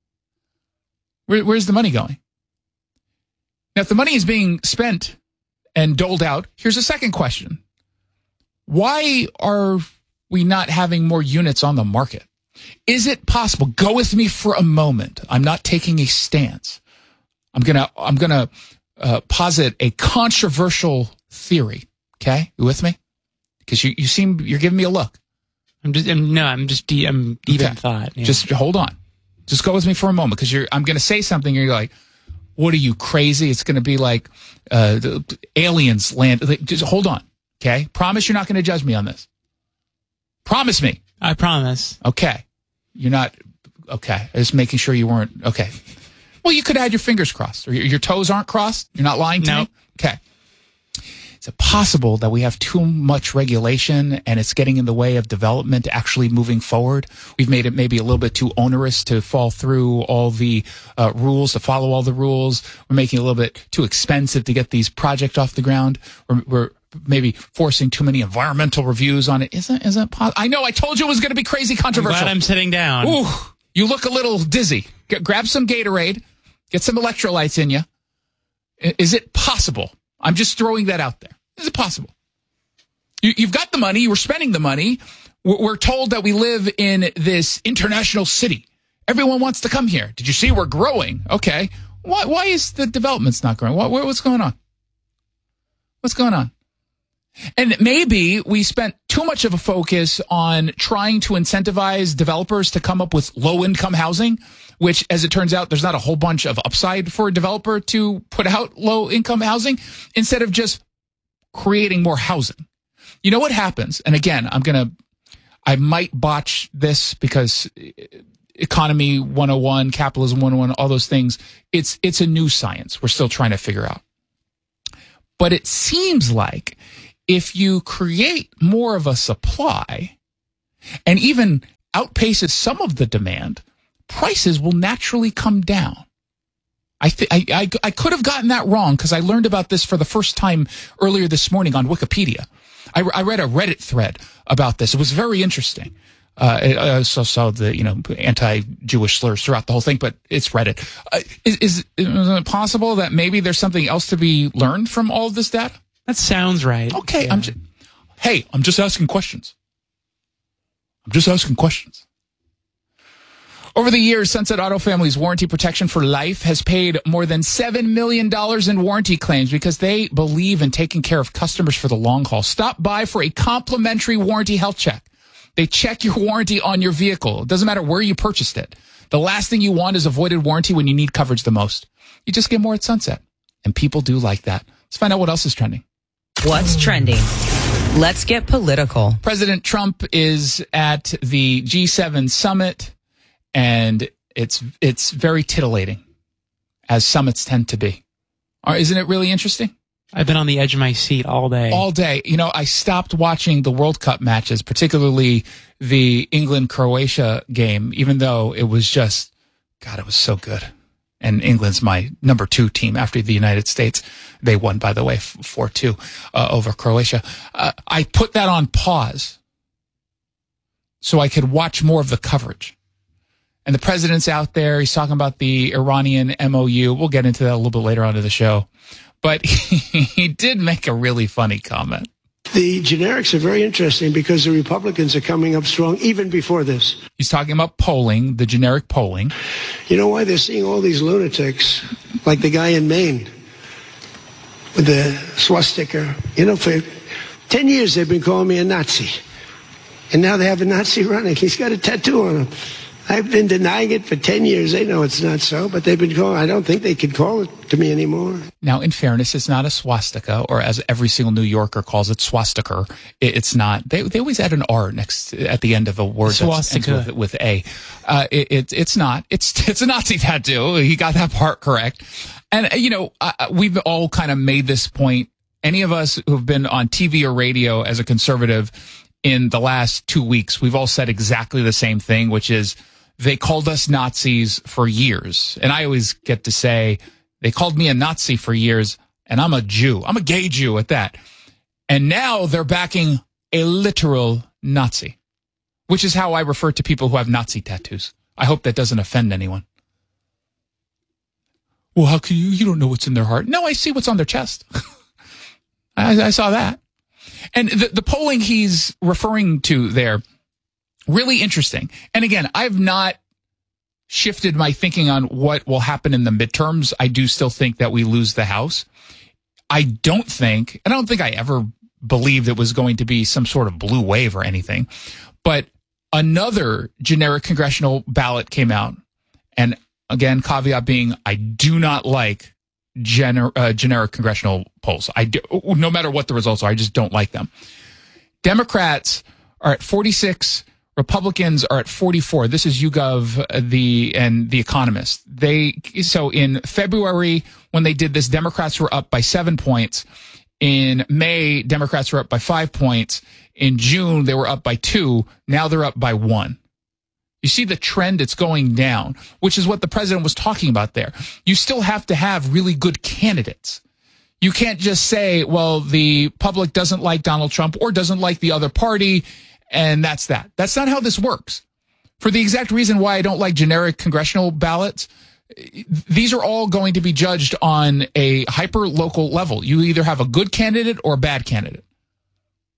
Where, where's the money going? Now, if the money is being spent and doled out, here's a second question. Why are we not having more units on the market? Is it possible? Go with me for a moment. I'm not taking a stance. I'm gonna I'm gonna uh, posit a controversial theory. Okay, you with me? Because you, you seem you're giving me a look. I'm just I'm, no, I'm just deep, I'm deep okay. in thought. Yeah. Just hold on. Just go with me for a moment because you're. I'm gonna say something. And you're like, what are you crazy? It's gonna be like uh, the aliens land. Just hold on. Okay, promise you're not gonna judge me on this. Promise me. I promise. Okay, you're not. Okay, just making sure you weren't. Okay. Well, you could have had your fingers crossed, or your, your toes aren't crossed. You're not lying to no. me? Okay. Is it possible that we have too much regulation and it's getting in the way of development actually moving forward? We've made it maybe a little bit too onerous to fall through all the uh, rules, to follow all the rules. We're making it a little bit too expensive to get these projects off the ground. We're, we're maybe forcing too many environmental reviews on it. Isn't, isn't possible? I know, I told you it was going to be crazy controversial. I'm glad I'm sitting down. Ooh, you look a little dizzy. G- grab some Gatorade. Get some electrolytes in you. Is it possible? I'm just throwing that out there. Is it possible? You, you've got the money. You were spending the money. We're, we're told that we live in this international city. Everyone wants to come here. Did you see we're growing? Okay. Why, why is the development's not growing? What, what's going on? What's going on? And maybe we spent too much of a focus on trying to incentivize developers to come up with low-income housing, which, as it turns out, there's not a whole bunch of upside for a developer to put out low-income housing, instead of just creating more housing. You know what happens? And again, I'm going to, I might botch this because economy one oh one, capitalism one oh one, all those things, it's it's a new science we're still trying to figure out. But it seems like if you create more of a supply and even outpaces some of the demand, prices will naturally come down. I, th- I, I, I could have gotten that wrong because I learned about this for the first time earlier this morning on Wikipedia. I, I read a Reddit thread about this. It was very interesting. Uh, I also saw the, you know, anti-Jewish slurs throughout the whole thing, but it's Reddit. Uh, is, is, is it possible that maybe there's something else to be learned from all of this data? That sounds right. Okay. Yeah. I'm just, hey, I'm just asking questions. I'm just asking questions. Over the years, Sunset Auto Family's warranty protection for life has paid more than seven million dollars in warranty claims because they believe in taking care of customers for the long haul. Stop by for a complimentary warranty health check. They check your warranty on your vehicle. It doesn't matter where you purchased it. The last thing you want is avoided warranty when you need coverage the most. You just get more at Sunset. And people do like that. Let's find out what else is trending. What's trending? Let's get political. President Trump is at the G seven summit, and it's it's very titillating, as summits tend to be. Or isn't it really interesting? I've been on the edge of my seat all day. All day. You know, I stopped watching the World Cup matches, particularly the England-Croatia game, even though it was just, God, it was so good. And England's my number two team after the United States. They won, by the way, four two uh, over Croatia. Uh, I put that on pause so I could watch more of the coverage. And the president's out there. He's talking about the Iranian M O U. We'll get into that a little bit later on in the show. But he, he did make a really funny comment. The generics are very interesting because the Republicans are coming up strong even before this. He's talking about polling, the generic polling. You know why they're seeing all these lunatics, like the guy in Maine with the swastika? You know, for ten years they've been calling me a Nazi. And now they have a Nazi running. He's got a tattoo on him. I've been denying it for ten years. They know it's not so, but they've been calling. I don't think they could call it to me anymore. Now, in fairness, it's not a swastika, or as every single New Yorker calls it, swastika. It's not. They they always add an R next at the end of a word that ends with, with a. Uh, it, it it's not. It's it's a Nazi tattoo. He got that part correct. And you know, uh, we've all kind of made this point. Any of us who've been on T V or radio as a conservative in the last two weeks, we've all said exactly the same thing, which is, they called us Nazis for years. And I always get to say, they called me a Nazi for years, and I'm a Jew. I'm a gay Jew at that. And now they're backing a literal Nazi, which is how I refer to people who have Nazi tattoos. I hope that doesn't offend anyone. Well, how can you? You don't know what's in their heart. No, I see what's on their chest. I, I saw that. And the, the polling he's referring to there, really interesting. And again, I've not shifted my thinking on what will happen in the midterms. I do still think that we lose the House. I don't think, and I don't think I ever believed it was going to be some sort of blue wave or anything, but another generic congressional ballot came out. And again, caveat being, I do not like gener- uh, generic congressional polls. I do, no matter what the results are, I just don't like them. Democrats are at forty-six. Republicans are at forty-four. This is YouGov, the and The Economist. They so in February when they did this, Democrats were up by seven points. In May, Democrats were up by five points. In June, they were up by two. Now they're up by one. You see the trend, it's going down, which is what the president was talking about there. You still have to have really good candidates. You can't just say, well, the public doesn't like Donald Trump or doesn't like the other party, and that's that. That's not how this works. For the exact reason why I don't like generic congressional ballots, these are all going to be judged on a hyper-local level. You either have a good candidate or a bad candidate.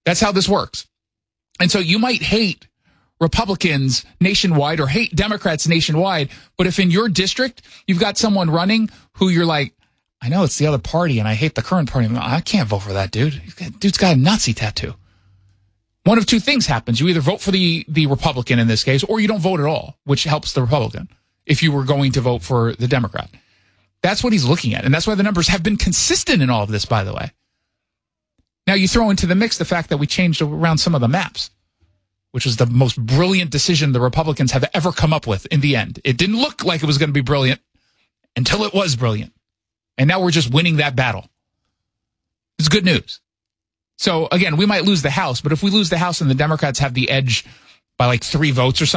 That's how this works. And so you might hate Republicans nationwide or hate Democrats nationwide, but if in your district you've got someone running who you're like, I know it's the other party and I hate the current party, I can't vote for that dude. Dude's got a Nazi tattoo. One of two things happens. You either vote for the, the Republican in this case, or you don't vote at all, which helps the Republican if you were going to vote for the Democrat. That's what he's looking at. And that's why the numbers have been consistent in all of this, by the way. Now you throw into the mix the fact that we changed around some of the maps, which was the most brilliant decision the Republicans have ever come up with in the end. It didn't look like it was going to be brilliant until it was brilliant. And now we're just winning that battle. It's good news. So, again, we might lose the House, but if we lose the House and the Democrats have the edge by like three votes or something,